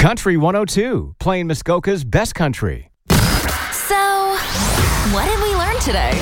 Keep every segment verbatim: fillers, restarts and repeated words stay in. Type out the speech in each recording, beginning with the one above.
Country one oh two, playing Muskoka's best country. So, what did we learn today?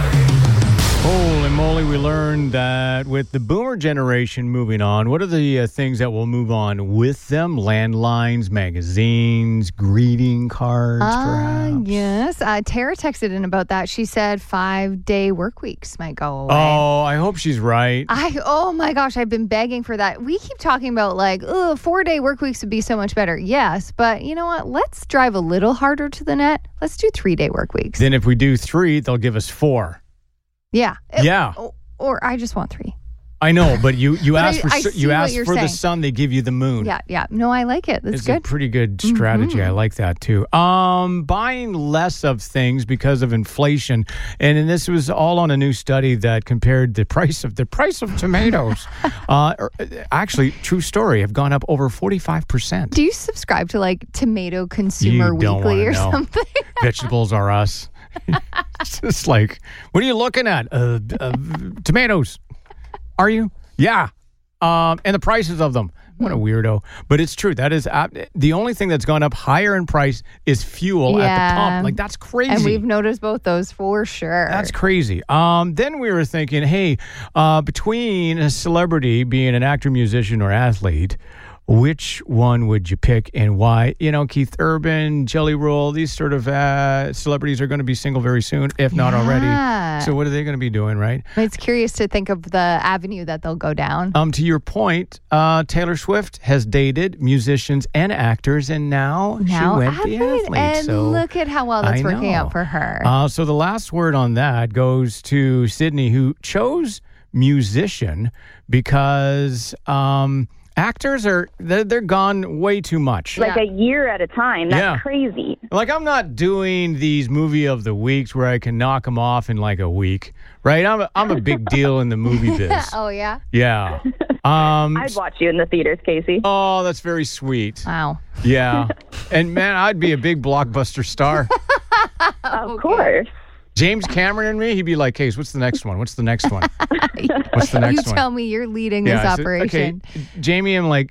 Holy moly, we learned that with the boomer generation moving on, what are the uh, things that will move on with them? Landlines, magazines, greeting cards, uh, perhaps? Yes. Uh, Tara texted in about that. She said five-day work weeks might go away. Oh, I hope she's right. I Oh my gosh, I've been begging for that. We keep talking about like, oh, four-day work weeks would be so much better. Yes, but you know what? Let's drive a little harder to the net. Let's do three-day work weeks. Then if we do three, they'll give us four. Yeah. Yeah. Or, or I just want three. I know, but you you ask I, for I su- you see ask what you're for the saying. sun, they give you the moon. Yeah, yeah. No, I like it. That's it's good. a pretty good strategy. Mm-hmm. I like that too. Um, buying less of things because of inflation, and, and this was all on a new study that compared the price of the price of tomatoes. uh, or, actually, true story, have gone up over forty-five percent. Do you subscribe to like Tomato Consumer You don't Weekly wanna or know. something? Vegetables are us. It's just like, what are you looking at? Uh, uh, tomatoes. Are you? Yeah. Um, and the prices of them. What a weirdo. But it's true. That is uh, the only thing that's gone up higher in price is fuel at the pump. Like, that's crazy. And we've noticed both those for sure. That's crazy. Um, then we were thinking, hey, uh, between a celebrity being an actor, musician, or athlete, which one would you pick and why? You know, Keith Urban, Jelly Roll, these sort of uh, celebrities are going to be single very soon, if not Yeah. already. So what are they going to be doing, right? It's curious to think of the avenue that they'll go down. Um, to your point, uh, Taylor Swift has dated musicians and actors, and now, now she went athlete, the athlete. and so look at how well that's I working know. out for her. Uh, so the last word on that goes to Sydney, who chose musician because um, actors are they're, they're gone way too much. Like Yeah. a year at a time. That's Yeah. crazy. Like, I'm not doing these movie of the weeks where I can knock them off in like a week, right? I'm a, I'm a big deal in the movie biz. Oh, yeah? Yeah. Um, I'd watch you in the theaters, Casey. oh, that's very sweet. Wow. Yeah. And man, I'd be a big blockbuster star. Of course. James Cameron and me, he'd be like, Case, what's the next one? What's the next one? What's the next you one? tell me you're leading I this said, operation. Okay, Jamie, I'm like,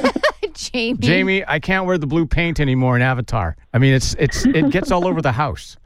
Jamie. Jamie, I can't wear the blue paint anymore in Avatar. I mean, it's it's it gets all over the house.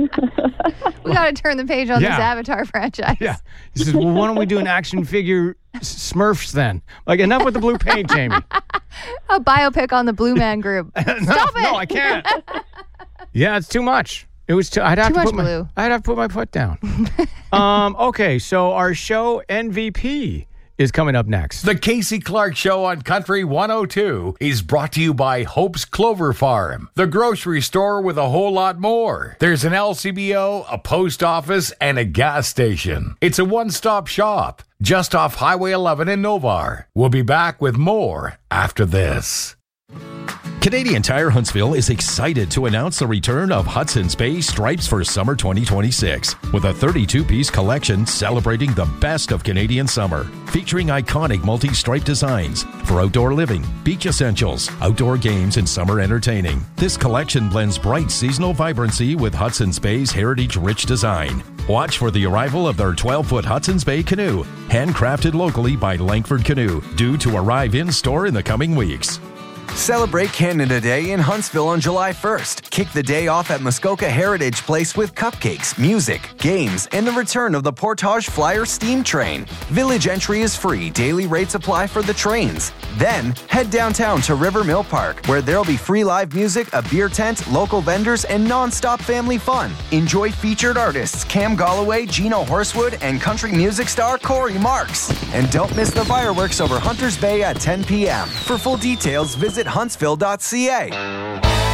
We got to turn the page on Yeah. this Avatar franchise. Yeah. He says, well, why don't we do an action figure S- Smurfs then? Like, enough with the blue paint, Jamie. A biopic on the Blue Man Group. no, Stop it. No, I can't. Yeah, it's too much. It was too. I'd have Too to much put my. blue. I'd have to put my foot down. um. Okay. So our show M V P is coming up next. The Casey Clark Show on Country one oh two is brought to you by Hope's Clover Farm, the grocery store with a whole lot more. There's an L C B O, a post office, and a gas station. It's a one-stop shop just off Highway eleven in Novar. We'll be back with more after this. Canadian Tire Huntsville is excited to announce the return of Hudson's Bay Stripes for summer twenty twenty-six with a thirty-two piece collection celebrating the best of Canadian summer, featuring iconic multi-stripe designs for outdoor living, beach essentials, outdoor games, and summer entertaining. This collection blends bright seasonal vibrancy with Hudson's Bay's heritage-rich design. Watch for the arrival of their twelve-foot Hudson's Bay canoe, handcrafted locally by Langford Canoe, due to arrive in-store in the coming weeks. Celebrate Canada Day in Huntsville on July first. Kick the day off at Muskoka Heritage Place with cupcakes, music, games, and the return of the Portage Flyer steam train. Village entry is free. Daily rates apply for the trains. Then, head downtown to River Mill Park, where there'll be free live music, a beer tent, local vendors, and non-stop family fun. Enjoy featured artists Cam Galloway, Gino Horsewood, and country music star Corey Marks. And don't miss the fireworks over Hunters Bay at ten p.m. For full details, visit huntsville dot c a.